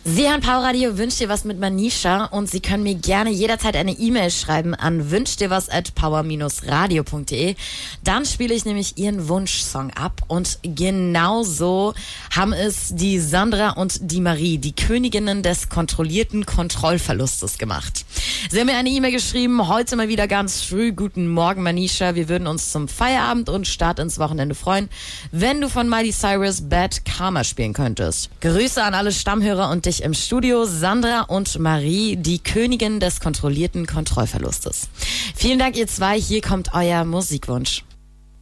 Sie hören Power Radio, wünscht dir was mit Manisha und Sie können mir gerne jederzeit eine E-Mail schreiben an wünschdirwas@power-radio.de. Dann spiele ich nämlich Ihren Wunschsong ab und genauso haben es die Sandra und die Marie, die Königinnen des kontrollierten Kontrollverlustes gemacht. Sie haben mir eine E-Mail geschrieben, heute mal wieder ganz früh. Guten Morgen Manisha, wir würden uns zum Feierabend und Start ins Wochenende freuen, wenn du von Miley Cyrus Bad Karma spielen könntest. Grüße an alle Stammhörer und dich im Studio, Sandra und Marie, die Königin des kontrollierten Kontrollverlustes. Vielen Dank ihr zwei, hier kommt euer Musikwunsch.